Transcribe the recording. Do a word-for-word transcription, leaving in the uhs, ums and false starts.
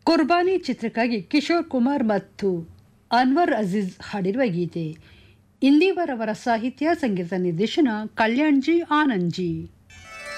ಕುರ್ಬಾನಿ ಚಿತ್ರಕ್ಕಾಗಿ ಕಿಶೋರ್ ಕುಮಾರ್ ಮತ್ತು ಅನ್ವರ್ ಅಜೀಜ್ ಹಾಡಿರುವ ಗೀತೆ. ಇಂದಿವರ್ ಅವರ ಸಾಹಿತ್ಯ ಸಂಗೀತ ನಿರ್ದೇಶನ ಕಲ್ಯಾಣ್ಜಿ ಆನಂದ್ಜಿ.